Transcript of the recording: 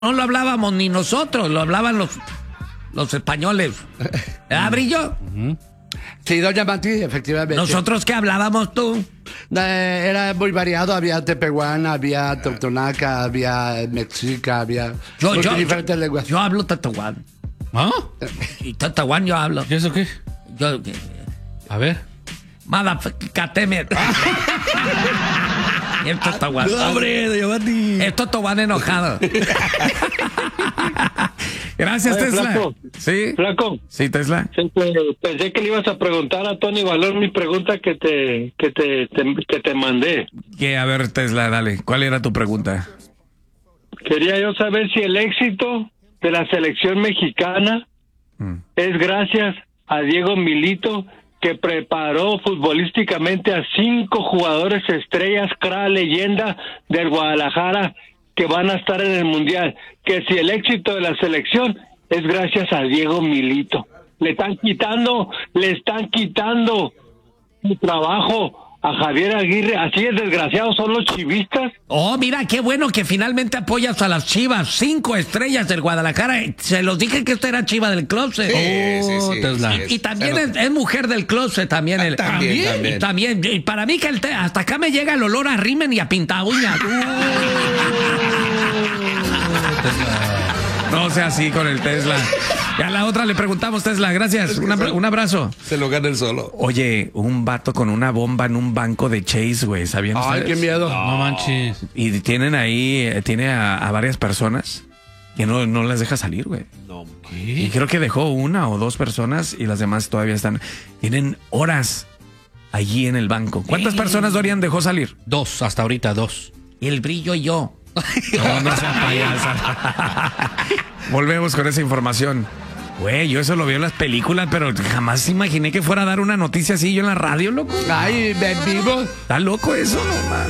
no lo hablábamos ni nosotros, lo hablaban los españoles. ¿Brillo? Sí, doña Mati, efectivamente. ¿Nosotros qué hablábamos tú? Era muy variado, había tepehuana, había totonaca, había mexica, había diferentes lenguas. Yo hablo tatahuán. ¿Ah? Y tatahuán yo hablo. ¿Y eso qué? Yo, A ver. Madafacateme. Y el tatahuán. ¡Hombre, doña Mati! El tatahuán enojado. Gracias, Oye, Tesla. Flaco. ¿Sí? Flaco, Sí, Tesla. pensé que le ibas a preguntar a Tony Valor mi pregunta que te mandé. Que a ver, Tesla, dale. ¿Cuál era tu pregunta? Quería yo saber si el éxito de la selección mexicana es gracias a Diego Milito, que preparó futbolísticamente a 5 jugadores estrellas, leyenda del Guadalajara, que van a estar en el Mundial. Que si el éxito de la selección es gracias a Diego Milito. Le están quitando su trabajo a Javier Aguirre. Así es, desgraciados son los chivistas. Oh, mira, qué bueno que finalmente apoyas a las Chivas. 5 estrellas del Guadalajara. Se los dije que esta era Chiva del closet. Sí, Tesla. Y también es mujer del closet también. También. Y para mí que hasta acá me llega el olor a rimen y a pinta uñas. No sea así con el Tesla. Ya a la otra le preguntamos, Tesla. Gracias. Un abrazo. Se lo gana él solo. Oye, un vato con una bomba en un banco de Chase, güey. ¿Sabían Ay, ustedes? qué miedo. No manches. Y tienen ahí, tiene a varias personas que no las deja salir, güey. No, Y creo que dejó 1 o 2 personas y las demás todavía tienen horas allí en el banco. ¿Cuántas personas, Dorian, dejó salir? 2, hasta ahorita 2. El Brillo y yo. No sean payasas. Volvemos con esa información. Güey, yo eso lo veo en las películas, pero jamás imaginé que fuera a dar una noticia así yo en la radio, loco. Ay, en vivo. Está loco eso, no, man.